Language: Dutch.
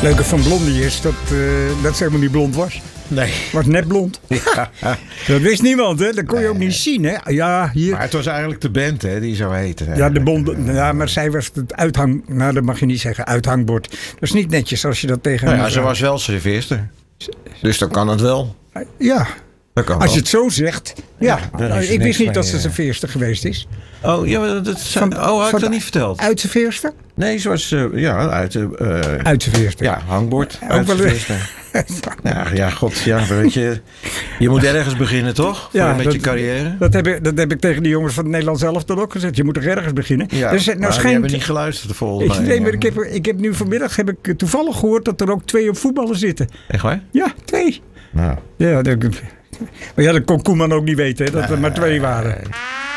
leuke van Blondie is dat ze helemaal niet blond was. Nee. Was net blond. Ja. Dat wist niemand, hè? Dat kon je ook niet zien, hè? Ja, hier. Maar het was eigenlijk de band, hè, die zo heette. Ja, de bond. Ja, maar zij was het nou, dat mag je niet zeggen, uithangbord. Dat is niet netjes als je dat tegen Nou ja, ze was wel serveerster. Dus dan kan het wel. Ja. Dat kan Als wel. je het zo zegt. Ja, daar nou, is ik niks wist niet mee, dat ze serveerster geweest is. Oh, ja, had ik dat niet verteld? Uitserveerster? Nee, ze was Uitserveerster. ja, hangbord. Ook wel Uitserveerster. Ja, god, ja, weet je. Je moet ergens beginnen, toch? Met je carrière. Dat heb ik tegen de jongens van het Nederlands elftal ook gezegd. Je moet er ergens beginnen. Ja, dus, maar die hebben niet geluisterd volgens mij. Nee, maar ik heb nu vanmiddag toevallig gehoord dat er ook 2 op voetballen zitten. Echt waar? Ja, 2. Nou. Ja, maar ja, dat kon Koeman ook niet weten, hè, dat er maar 2 waren.